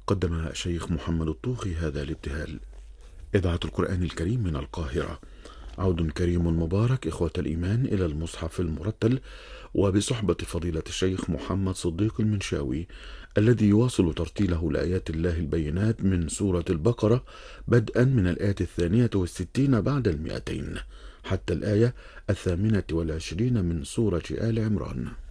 قدم الشيخ محمد الطوخي هذا الابتهال. إذاعة القرآن الكريم من القاهرة. عود كريم مبارك إخوة الإيمان إلى المصحف المرتل، وبصحبة فضيلة الشيخ محمد صديق المنشاوي الذي يواصل ترتيله لآيات الله البينات من سورة البقرة، بدءا من الآية 62 بعد 200 حتى الآية 28 من سورة آل عمران.